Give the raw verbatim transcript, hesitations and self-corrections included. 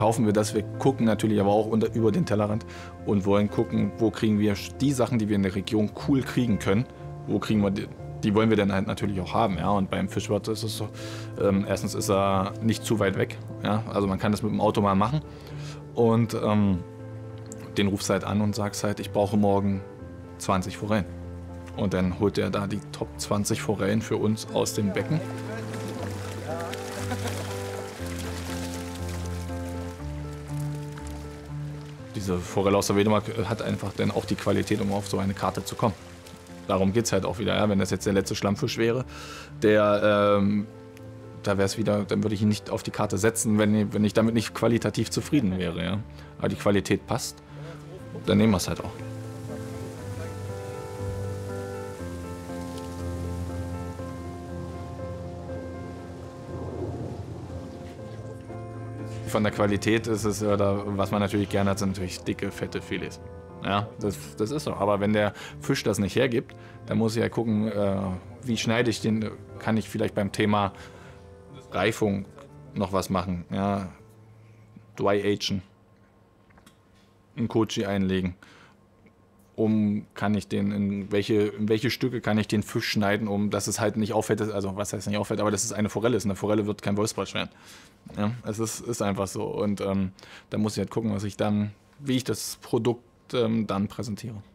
Kaufen wir das, wir gucken natürlich aber auch unter, über den Tellerrand und wollen gucken, wo kriegen wir die Sachen, die wir in der Region cool kriegen können, wo kriegen wir die, die wollen wir dann halt natürlich auch haben. Ja? Und beim Fischwirt ist es so, ähm, erstens ist er nicht zu weit weg, ja? Also man kann das mit dem Auto mal machen und ähm, den rufst halt an und sagst halt, ich brauche morgen zwanzig Forellen. Und dann holt er da die Top zwanzig Forellen für uns aus dem Becken. Diese Forelle aus der Wedemark hat einfach dann auch die Qualität, um auf so eine Karte zu kommen. Darum geht es halt auch wieder. Ja? Wenn das jetzt der letzte Schlammfisch wäre, der, ähm, da wäre es wieder, dann würde ich ihn nicht auf die Karte setzen, wenn, wenn ich damit nicht qualitativ zufrieden wäre. Ja? Aber die Qualität passt, dann nehmen wir es halt auch. Von der Qualität ist es, oder was man natürlich gerne hat, sind natürlich dicke, fette Filets. Ja, das, das ist so. Aber wenn der Fisch das nicht hergibt, dann muss ich ja gucken, äh, wie schneide ich den, kann ich vielleicht beim Thema Reifung noch was machen. Ja, Dry Agen, ein Kochi einlegen. Um kann ich den, in welche, in welche Stücke kann ich den Fisch schneiden, um dass es halt nicht auffällt, also was heißt nicht auffällt, aber dass es eine Forelle ist. Eine Forelle wird kein Wolfsbarsch werden. Ja, es ist, ist einfach so. Und ähm, da muss ich halt gucken, was ich dann, wie ich das Produkt ähm, dann präsentiere.